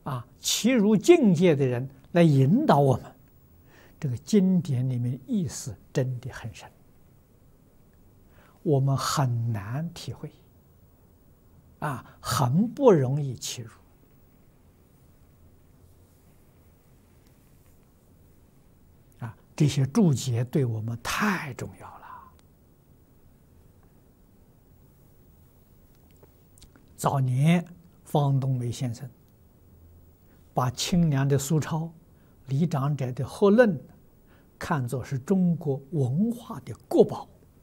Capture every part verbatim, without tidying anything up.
啊，其如境界的人来引导我们，这个经典里面意思真的很深，我们很难体会，啊，很不容易切入。啊，这些注解对我们太重要了。早年方东梅先生把清凉的苏超、李长者的合论看作是中国文化的国宝，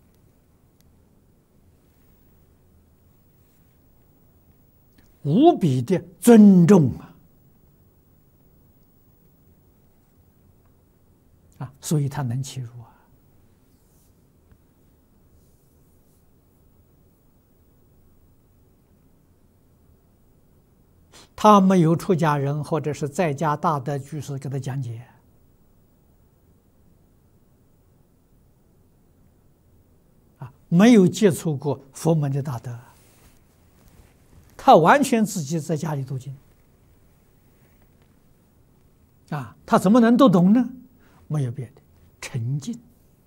无比的尊重啊！啊，所以他能切入啊。他没有出家人或者是在家大德居士给他讲解，啊，没有接触过佛门的大德，他完全自己在家里读经，啊，他怎么能读懂呢？没有别的，沉静。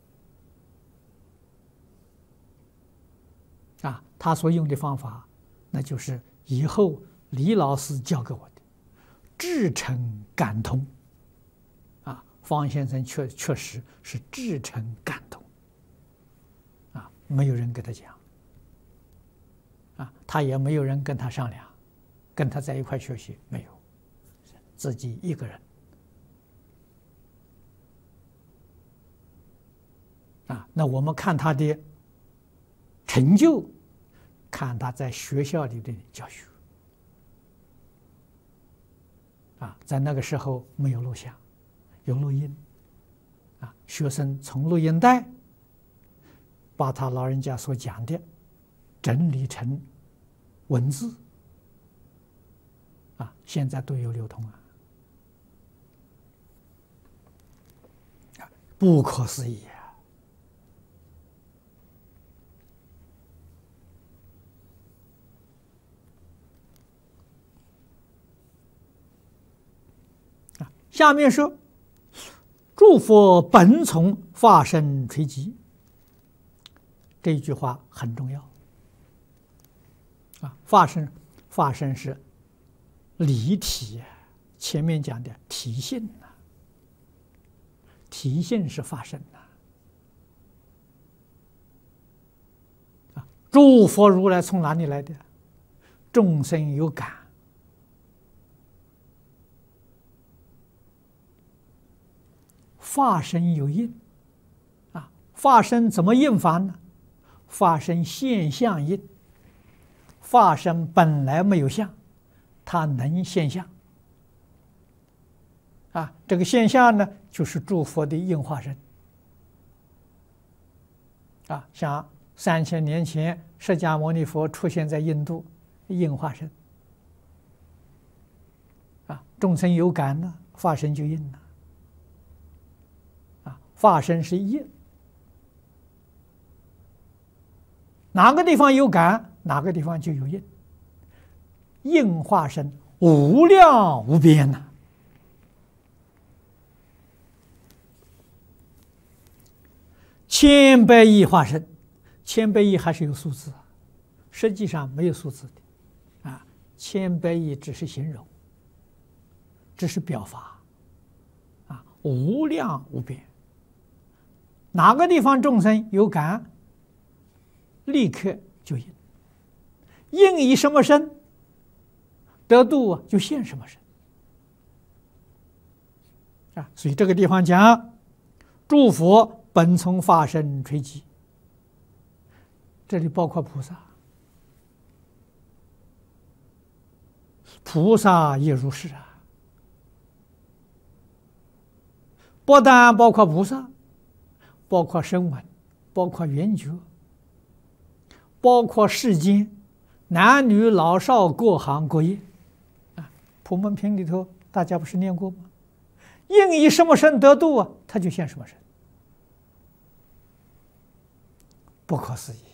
啊，他所用的方法，那就是以后李老师教给我的至诚感通。啊，方先生确确实是至诚感通。啊，没有人跟他讲，啊，他也没有人跟他商量，跟他在一块学习没有，自己一个人。啊，那我们看他的成就，看他在学校里的教学。啊，在那个时候没有录像，有录音。啊，学生从录音带把他老人家所讲的整理成文字。啊，现在都有流通啊，啊，不可思议啊！下面说，诸佛本从法身垂集，这一句话很重要。啊，法身，法身是离体，前面讲的体性呐，体性是法身呐。啊，诸佛如来从哪里来的？众生有感。法身有应，啊，法身怎么应法呢？法身现象应，法身本来没有相，它能现象。啊，这个现象呢，就是诸佛的应化身。啊，像三千年前释迦牟尼佛出现在印度，应化身。啊，众生有感呢，法身就应了。法身是应，哪个地方有感，哪个地方就有应。应化身无量无边呐、啊！千百亿化身，千百亿还是有数字，实际上没有数字的啊。千百亿只是形容，只是表法啊，无量无边。哪个地方众生有感，立刻就应。应以什么身得度啊，就现什么身啊。所以这个地方讲，诸佛本从法身垂集，这里包括菩萨，菩萨也如是啊。不但包括菩萨，包括声闻，包括缘觉，包括世间男女老少各行各业啊。普门品里头大家不是念过吗？应以什么身得度啊，他就现什么身，不可思议。